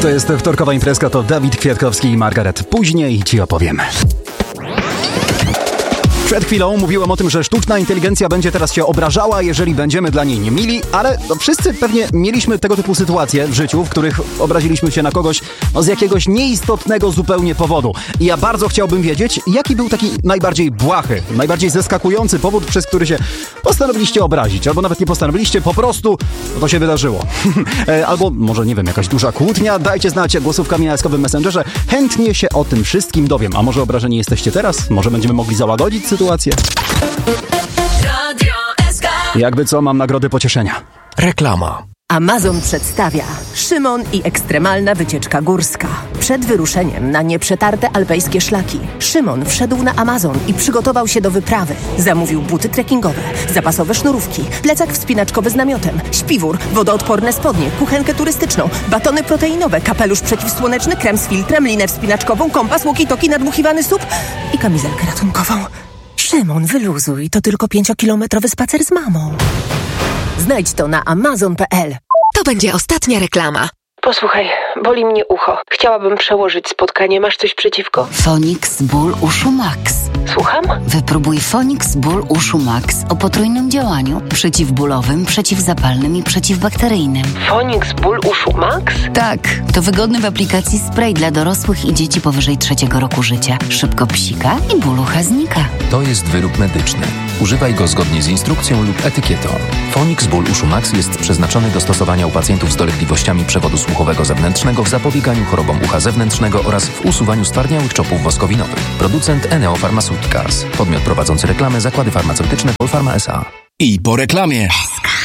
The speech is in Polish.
To jest wtorkowa imprezka, to Dawid Kwiatkowski i Margaret. Później ci opowiem. Przed chwilą mówiłem o tym, że sztuczna inteligencja będzie teraz się obrażała, jeżeli będziemy dla niej niemili, ale wszyscy pewnie mieliśmy tego typu sytuacje w życiu, w których obraziliśmy się na kogoś z jakiegoś nieistotnego zupełnie powodu. I ja bardzo chciałbym wiedzieć, jaki był taki najbardziej błahy, najbardziej zaskakujący powód, przez który się postanowiliście obrazić, albo nawet nie postanowiliście, po prostu to się wydarzyło. Albo może, nie wiem, jakaś duża kłótnia, dajcie znać głosówkami na eskowym Messengerze, chętnie się o tym wszystkim dowiem. A może obrażeni jesteście teraz? Może będziemy mogli załagodzić sytuację? Jakby co, mam nagrody pocieszenia. Reklama. Amazon przedstawia Szymon i ekstremalna wycieczka górska. Przed wyruszeniem na nieprzetarte alpejskie szlaki Szymon wszedł na Amazon i przygotował się do wyprawy. Zamówił buty trekkingowe, zapasowe sznurówki, plecak wspinaczkowy z namiotem, śpiwór, wodoodporne spodnie, kuchenkę turystyczną, batony proteinowe, kapelusz przeciwsłoneczny, krem z filtrem, linę wspinaczkową, kompas, walkie-talkie, nadmuchiwany SUP i kamizelkę ratunkową. Szymon, wyluzuj, to tylko 5-kilometrowy spacer z mamą. Znajdź to na amazon.pl. To będzie ostatnia reklama. Posłuchaj, boli mnie ucho. Chciałabym przełożyć spotkanie. Masz coś przeciwko? Fonix Ból Uszu Max. Słucham? Wypróbuj Fonix Ból Uszu Max o potrójnym działaniu. Przeciwbólowym, przeciwzapalnym i przeciwbakteryjnym. Fonix Ból Uszu Max? Tak, to wygodny w aplikacji spray dla dorosłych i dzieci powyżej 3 roku życia. Szybko psika i ból ucha znika. To jest wyrób medyczny. Używaj go zgodnie z instrukcją lub etykietą. Fonix Ból Uszu Max jest przeznaczony do stosowania u pacjentów z dolegliwościami przewodu słuchowego zewnętrznego w zapobieganiu chorobom ucha zewnętrznego oraz w usuwaniu stwardniałych czopów woskowinowych. Producent Eneo Pharmaceuticals. Podmiot prowadzący reklamę Zakłady Farmaceutyczne Polpharma S.A. I po reklamie.